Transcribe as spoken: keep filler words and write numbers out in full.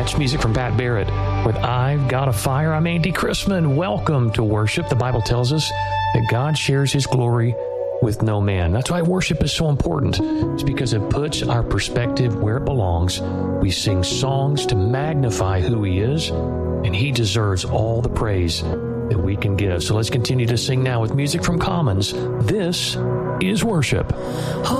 That's music from Pat Barrett with I've Got a Fire. I'm Andy Chrisman. Welcome to worship. The Bible tells us that God shares his glory with no man. That's why worship is so important. It's because it puts our perspective where it belongs. We sing songs to magnify who he is, and he deserves all the praise that we can give. So let's continue to sing now with music from Commons. This is worship.